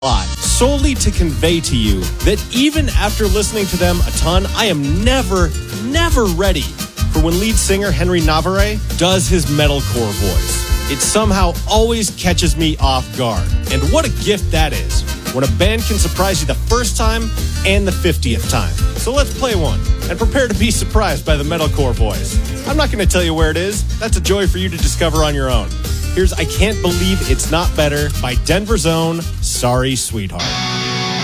lot, solely to convey to you that even after listening to them a ton, I am never ready for when lead singer Henry Navarre does his metalcore voice. It somehow always catches me off guard. And what a gift that is, when a band can surprise you the first time and the 50th time. So let's play one, and prepare to be surprised by the metalcore voice. I'm not going to tell you where it is. That's a joy for you to discover on your own. Here's I Can't Believe It's Not Better by Denver's Own Sorry Sweetheart.